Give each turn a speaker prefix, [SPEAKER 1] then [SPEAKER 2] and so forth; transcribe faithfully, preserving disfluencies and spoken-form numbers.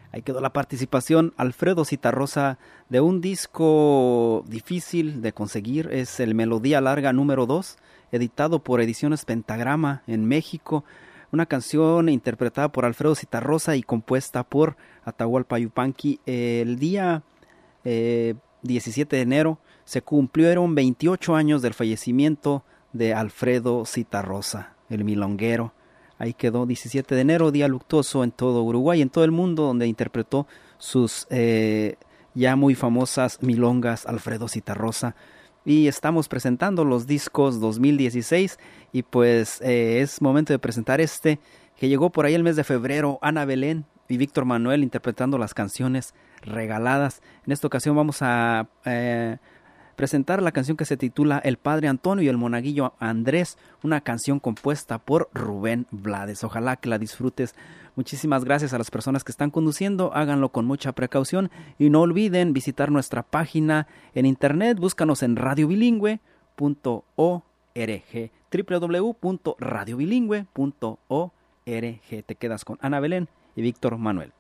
[SPEAKER 1] Ahí quedó la participación Alfredo Zitarrosa de un disco difícil de conseguir, es el Melodía Larga número dos, editado por Ediciones Pentagrama en México. Una canción interpretada por Alfredo Zitarrosa y compuesta por Atahualpa Yupanqui. El día eh, diecisiete de enero se cumplieron veintiocho años del fallecimiento de Alfredo Zitarrosa, el milonguero. Ahí quedó diecisiete de enero, día luctuoso en todo Uruguay y en todo el mundo, donde interpretó sus eh, ya muy famosas milongas Alfredo Zitarrosa. Y estamos presentando los discos dos mil dieciséis y pues eh, es momento de presentar este que llegó por ahí el mes de febrero, Ana Belén y Víctor Manuel interpretando las canciones regaladas. En esta ocasión vamos a eh, presentar la canción que se titula El Padre Antonio y el Monaguillo Andrés, una canción compuesta por Rubén Blades. Ojalá que la disfrutes. Muchísimas gracias a las personas que están conduciendo, háganlo con mucha precaución y no olviden visitar nuestra página en internet, búscanos en radio bilingüe punto org, doble u doble u doble u punto radio bilingüe punto org. Te quedas con Ana Belén y Víctor Manuel.